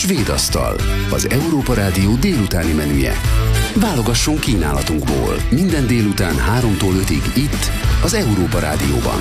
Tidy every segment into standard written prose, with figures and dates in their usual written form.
Svéd asztal, az Európa Rádió délutáni menüje. Válogasson kínálatunkból minden délután 3-tól 5-ig itt, az Európa Rádióban.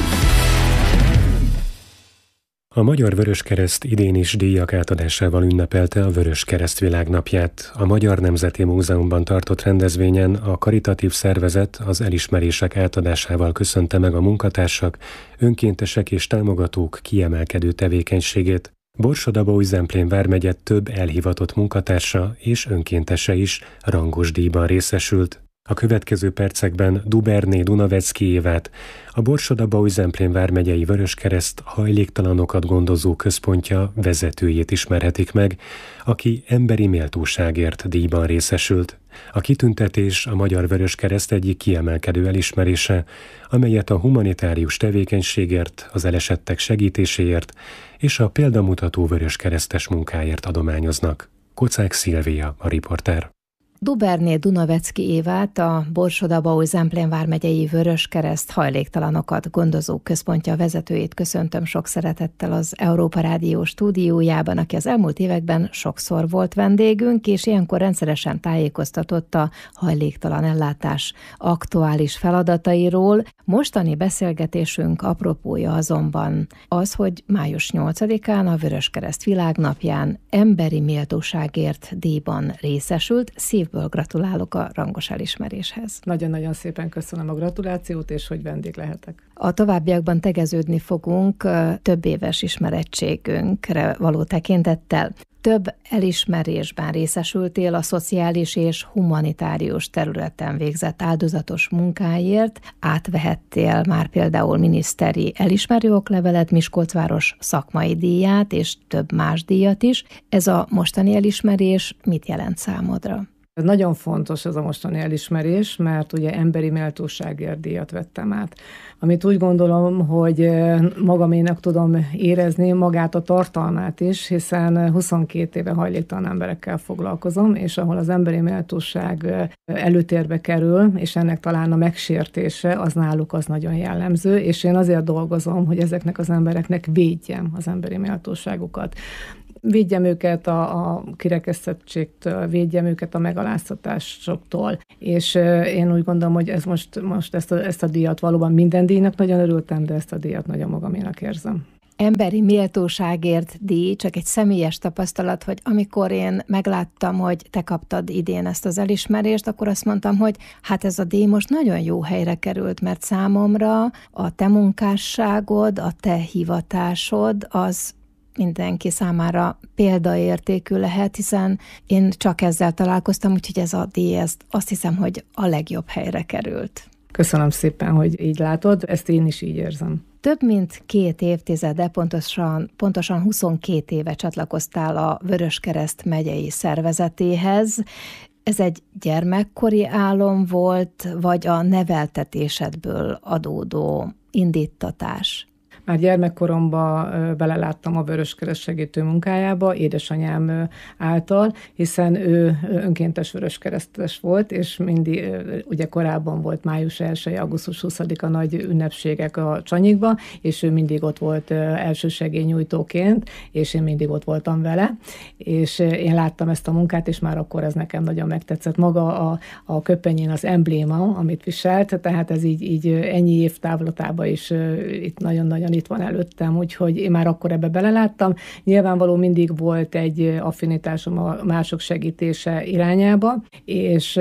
A Magyar Vöröskereszt idén is díjak átadásával ünnepelte a Vöröskereszt világnapját. A Magyar Nemzeti Múzeumban tartott rendezvényen a karitatív szervezet az elismerések átadásával köszönte meg a munkatársak, önkéntesek és támogatók kiemelkedő tevékenységét. Borsod-Abaúj-Zemplén vármegye több elhivatott munkatársa és önkéntese is rangos díjban részesült. A következő percekben Duberné Dunavecki Évát, a Borsod-Abaúj-Zemplén vármegyei Vöröskereszt hajléktalanokat gondozó központja vezetőjét ismerhetik meg, aki emberi méltóságért díjban részesült. A kitüntetés a Magyar Vöröskereszt egyik kiemelkedő elismerése, amelyet a humanitárius tevékenységért, az elesettek segítéséért és a példamutató vöröskeresztes munkáért adományoznak. Kocák Szilvia, a riporter. Duberné Dunavecki Évát, a Borsod-Abaúj-Zemplén vármegyei Vöröskereszt hajléktalanokat gondozó központja vezetőjét köszöntöm sok szeretettel az Európa Rádió stúdiójában, aki az elmúlt években sokszor volt vendégünk, és ilyenkor rendszeresen tájékoztatott a hajléktalan ellátás aktuális feladatairól. Mostani beszélgetésünk apropója azonban az, hogy május 8-án a Vöröskereszt világnapján emberi méltóságért díjban részesült. Szívből gratulálok a rangos elismeréshez. Nagyon-nagyon szépen köszönöm a gratulációt, és hogy vendég lehetek. A továbbiakban tegeződni fogunk több éves ismerettségünkre való tekintettel. Több elismerésben részesültél a szociális és humanitárius területen végzett áldozatos munkáért, átvehettél már például miniszteri elismerő oklevelet, Miskolcváros szakmai díját és több más díjat is. Ez a mostani elismerés mit jelent számodra? Ez nagyon fontos ez a mostani elismerés, mert ugye emberi méltóságért díjat vettem át. Amit úgy gondolom, hogy magaménak tudom érezni magát a tartalmát is, hiszen 22 éve hajléktalan emberekkel foglalkozom, és ahol az emberi méltóság előtérbe kerül, és ennek talán a megsértése, az náluk az nagyon jellemző, és én azért dolgozom, hogy ezeknek az embereknek védjem az emberi méltóságukat. Védjem őket a kirekesztettségtől, védjem őket a megaláztatásoktól, és én úgy gondolom, hogy ez most ezt a díjat valóban minden díjnak nagyon örültem, de ezt a díjat nagyon magaménak érzem. Emberi méltóságért díj, csak egy személyes tapasztalat, hogy amikor én megláttam, hogy te kaptad idén ezt az elismerést, akkor azt mondtam, hogy hát ez a díj most nagyon jó helyre került, mert számomra a te munkásságod, a te hivatásod az mindenki számára példaértékű lehet, hiszen én csak ezzel találkoztam, úgyhogy ez a díj, azt hiszem, hogy a legjobb helyre került. Köszönöm szépen, hogy így látod, ezt én is így érzem. Több mint 2 évtizede, pontosan 22 éve csatlakoztál a Vöröskereszt megyei szervezetéhez. Ez egy gyermekkori álom volt, vagy a neveltetésedből adódó indítatás? Már gyermekkoromban beleláttam a Vöröskereszt segítő munkájába, édesanyám által, hiszen ő önkéntes vöröskeresztes volt, és mindig, ugye korábban volt május 1, augusztus 20-a nagy ünnepségek a Csanyikba, és ő mindig ott volt elsősegélynyújtóként, és én mindig ott voltam vele, és én láttam ezt a munkát, és már akkor ez nekem nagyon megtetszett. Maga a köpenyén az embléma, amit viselt, tehát ez így ennyi év távlatában is itt nagyon-nagyon itt van előttem, úgyhogy én már akkor ebbe beleláttam. Nyilvánvaló mindig volt egy affinitásom a mások segítése irányába, és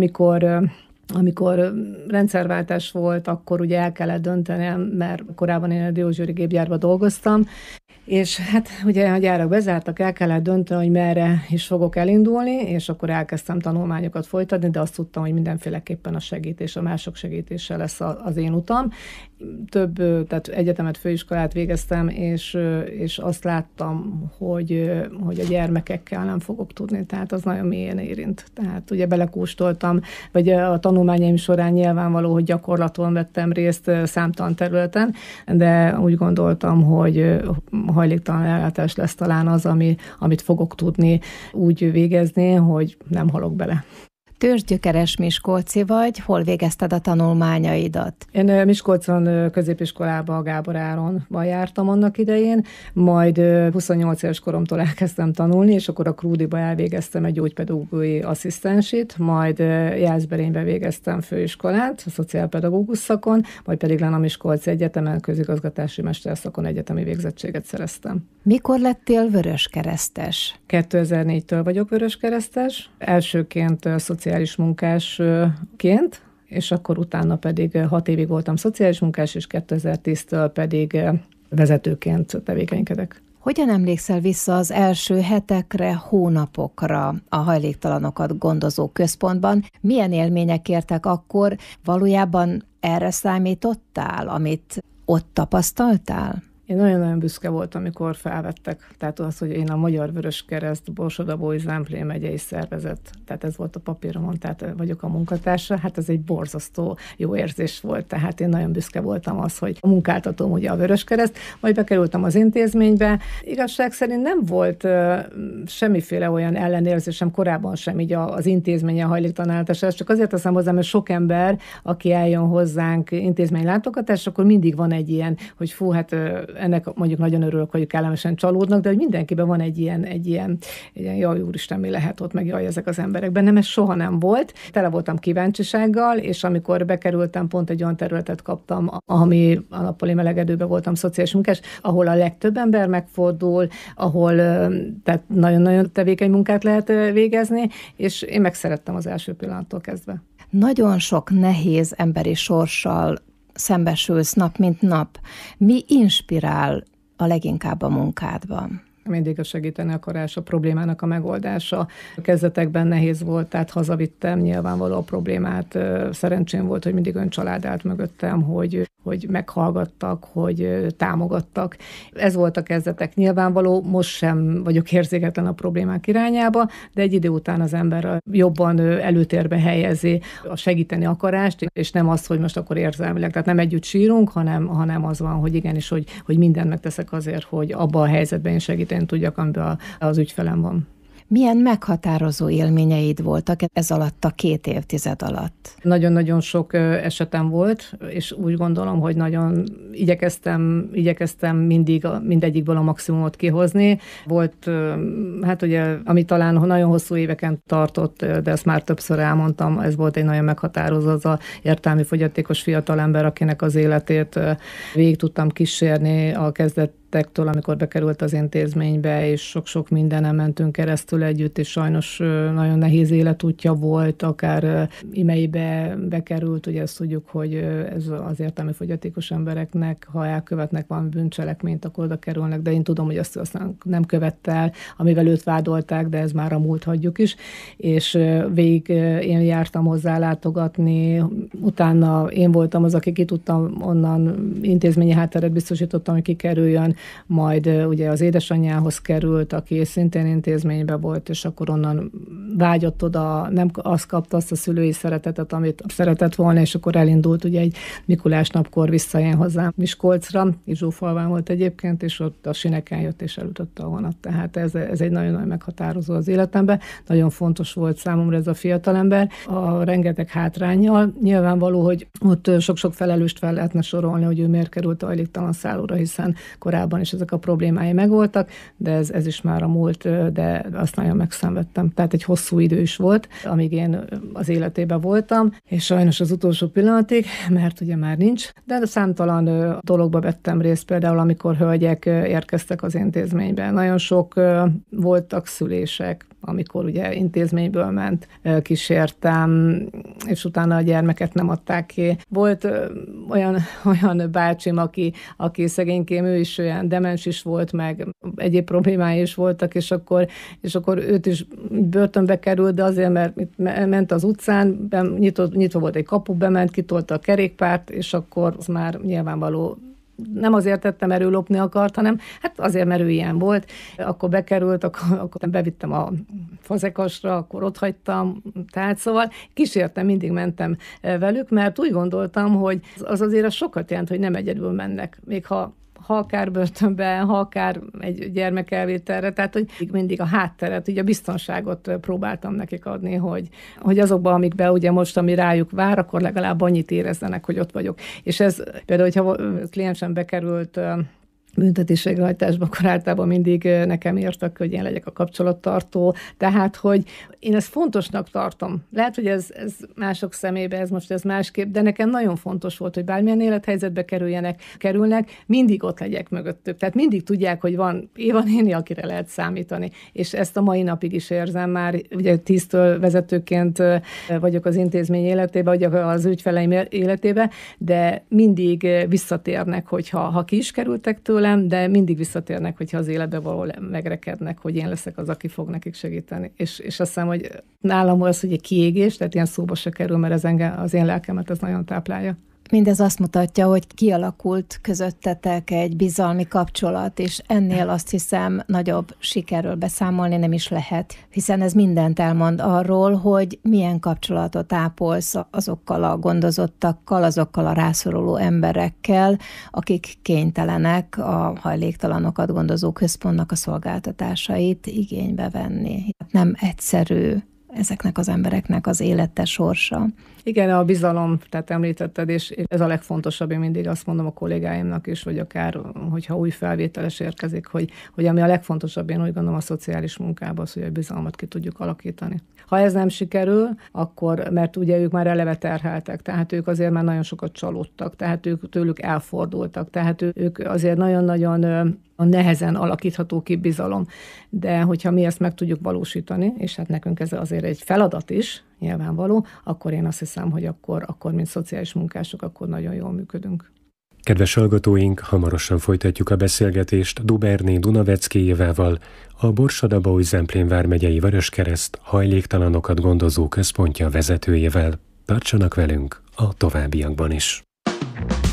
amikor rendszerváltás volt, akkor ugye el kellett döntenem, mert korábban én a Diósgyőri gépgyárban dolgoztam, és hát ugye a gyárak bezártak, el kellett dönteni, hogy merre is fogok elindulni, és akkor elkezdtem tanulmányokat folytatni, de azt tudtam, hogy mindenféleképpen a mások segítése lesz az én utam. Tehát egyetemet, főiskolát végeztem, és azt láttam, hogy a gyermekekkel nem fogok tudni, tehát az nagyon mélyen érint. Tehát ugye belekóstoltam, vagy a tanulmányaim során nyilvánvaló, hogy gyakorlaton vettem részt számtalan területen, de úgy gondoltam, hogy hajléktalan ellátás lesz talán az, amit fogok tudni úgy végezni, hogy nem halok bele. Tőzsgyökeres miskolci vagy, hol végezted a tanulmányaidat? Én Miskolcon középiskolába, Gábor Áronban jártam annak idején, majd 28 éves koromtól elkezdtem tanulni, és akkor a Krúdiba elvégeztem egy gyógypedagógiai asszisztensit, majd Jászberénybe végeztem főiskolát, a szociálpedagógus szakon, majd pedig a Miskolci Egyetemen közigazgatási mesterszakon egyetemi végzettséget szereztem. Mikor lettél vöröskeresztes? 2004-től vagyok vöröskeresztes, elsőként szociális munkásként, és akkor utána pedig 6 évig voltam szociális munkás, és 2010-től pedig vezetőként tevékenykedek. Hogyan emlékszel vissza az első hetekre, hónapokra a hajléktalanokat gondozó központban? Milyen élmények értek akkor? Valójában erre számítottál, amit ott tapasztaltál? Én nagyon-nagyon büszke voltam, amikor felvettek. Tehát az, hogy én a Magyar Vöröskereszt Borsod-Abaúj-Zemplén megyei szervezet, tehát ez volt a papíromon, tehát vagyok a munkatársa, hát ez egy borzasztó jó érzés volt. Tehát én nagyon büszke voltam az, hogy a munkáltatóm ugye a Vöröskereszt, majd bekerültem az intézménybe. Igazság szerint nem volt semmiféle olyan ellenérzésem korábban sem így az intézménye hajléktalanellátásra, csak azért teszem hozzá, mert sok ember, aki eljön hozzánk intézménylátogatásra, akkor mindig van egy ilyen, hogy fú, hát ennek mondjuk nagyon örülök, hogy kellemesen csalódnak, de hogy mindenkiben van egy ilyen jaj, úristen, mi lehet ott, meg jaj, ezek az emberek. Bennem ez soha nem volt. Tele voltam kíváncsisággal, és amikor bekerültem, pont egy olyan területet kaptam, ami a nappali melegedőben voltam szociális munkás, ahol a legtöbb ember megfordul, ahol tehát nagyon-nagyon tevékeny munkát lehet végezni, és én megszerettem az első pillanattól kezdve. Nagyon sok nehéz emberi sorssal szembesülsz nap mint nap. Mi inspirál a leginkább a munkádban? Mindig a segíteni akarás, a problémának a megoldása. A kezdetekben nehéz volt, tehát hazavittem nyilvánvaló a problémát. Szerencsém volt, hogy mindig olyan család állt mögöttem, hogy meghallgattak, hogy támogattak. Ez volt a kezdetek nyilvánvaló, most sem vagyok érzéketlen a problémák irányába, de egy idő után az ember jobban előtérbe helyezi a segíteni akarást, és nem azt, hogy most akkor érzelmileg, tehát nem együtt sírunk, hanem az van, hogy igenis, hogy mindent megteszek azért, hogy abban a helyzetben én segíteni tudjak, amiben az ügyfelem van. Milyen meghatározó élményeid voltak ez alatt a 2 évtized alatt? Nagyon-nagyon sok esetem volt, és úgy gondolom, hogy nagyon igyekeztem mindegyikből a maximumot kihozni. Volt, hát ugye, ami talán nagyon hosszú éveken tartott, de ezt már többször elmondtam, ez volt egy nagyon meghatározó, az a értelmi fogyatékos fiatalember, akinek az életét végig tudtam kísérni a kezdetektől, amikor bekerült az intézménybe, és sok-sok mindenen mentünk keresztül együtt, és sajnos nagyon nehéz életútja volt, akár imeibe bekerült, ugye ezt tudjuk, hogy ez az értelmi fogyatékos embereknek, ha elkövetnek valami bűncselekményt, akkor oda kerülnek, de én tudom, hogy azt aztán nem követte el, amivel őt vádolták, de ez már a múlt, hagyjuk is, és végig én jártam hozzá látogatni, utána én voltam az, aki ki tudtam onnan intézményi hátteret biztosítottam, hogy kikerüljön, majd ugye az édesanyjához került, aki szintén intézményben volt, és akkor onnan vágyott oda, nem azt kapta azt a szülői szeretetet, amit szeretett volna, és akkor elindult ugye egy Mikulás napkor visszajön hozzám Miskolcra, Izsófalván volt egyébként, és ott a Sineken jött és elütötte a vonat. Tehát ez egy nagyon-nagyon meghatározó az életemben. Nagyon fontos volt számomra ez a fiatalember. A rengeteg hátránnyal nyilvánvaló, hogy ott sok-sok felelőst fel lehetne sorolni, hogy ő miért került a hajléktalan szállóra, hiszen korábban is ezek a problémái megvoltak, de ez is már a múlt, de azt nagyon megszenvedtem. Tehát egy hosszú idő is volt, amíg én az életében voltam, és sajnos az utolsó pillanatig, mert ugye már nincs, de számtalan dologba vettem részt, például amikor hölgyek érkeztek az intézménybe. Nagyon sok voltak szülések, amikor ugye intézményből ment, kísértem, és utána a gyermeket nem adták ki. Volt olyan bácsim, aki szegénykém, ő is olyan demens is volt, meg egyéb problémái is voltak, és akkor őt is börtönbe került, de azért, mert ment az utcán, nyitva volt egy kapu, bement, kitolta a kerékpárt, és akkor az már nyilvánvaló, nem azért tettem, mert ő lopni akart, hanem hát azért, mert ő ilyen volt. Akkor bekerült, akkor bevittem a fazekasra, akkor ott hagytam. Tehát szóval kísértem, mindig mentem velük, mert úgy gondoltam, hogy az azért sokat jelent, hogy nem egyedül mennek. Még ha ha akár börtönben, ha akár egy gyermekelvételre, tehát hogy mindig a hátteret, ugye a biztonságot próbáltam nekik adni, hogy azokban, amikben ugye most, ami rájuk vár, akkor legalább annyit érezzenek, hogy ott vagyok. És ez például, hogyha kliensem bekerült büntetésvégrehajtásban, akkor általában mindig nekem írtak, hogy én legyek a kapcsolattartó, tehát, hogy én ezt fontosnak tartom. Lehet, hogy ez mások szemébe, ez másképp, de nekem nagyon fontos volt, hogy bármilyen élethelyzetbe kerülnek, mindig ott legyek mögöttük. Tehát mindig tudják, hogy van Éva néni, akire lehet számítani. És ezt a mai napig is érzem már, ugye 10-től vezetőként vagyok az intézmény életében, vagy az ügyfeleim életében, de mindig visszatérnek, ha ki is kerültek tőle, de mindig visszatérnek, hogyha az életbe való megrekednek, hogy én leszek az, aki fog nekik segíteni. És azt hiszem, hogy nálam az, hogy egy kiégés, tehát ilyen szóba se kerül, mert ez az én lelkemet ez nagyon táplálja. Mindez azt mutatja, hogy kialakult közöttetek egy bizalmi kapcsolat, és ennél azt hiszem nagyobb sikerről beszámolni nem is lehet, hiszen ez mindent elmond arról, hogy milyen kapcsolatot ápolsz azokkal a gondozottakkal, azokkal a rászoruló emberekkel, akik kénytelenek a hajléktalanokat gondozó központnak a szolgáltatásait igénybe venni. Nem egyszerű ezeknek az embereknek az élete sorsa. Igen, a bizalom, tehát említetted, és ez a legfontosabb, én mindig azt mondom a kollégáimnak is, vagy akár, hogyha új felvételes érkezik, hogy ami a legfontosabb, én úgy gondolom a szociális munkában az, hogy a bizalmat ki tudjuk alakítani. Ha ez nem sikerül, akkor, mert ugye ők már eleve terheltek, tehát ők azért már nagyon sokat csalódtak, tehát tőlük elfordultak, tehát ők azért nagyon-nagyon nehezen alakítható ki bizalom. De hogyha mi ezt meg tudjuk valósítani, és hát nekünk ez azért egy feladat is, nyilvánvaló, akkor én azt hiszem, hogy akkor mint szociális munkások, akkor nagyon jól működünk. Kedves hallgatóink, hamarosan folytatjuk a beszélgetést Duberné Dunavecki Évával, a Borsod-Abaúj-Zemplén vármegyei Vöröskereszt hajléktalanokat gondozó központja vezetőjével. Tartsanak velünk a továbbiakban is!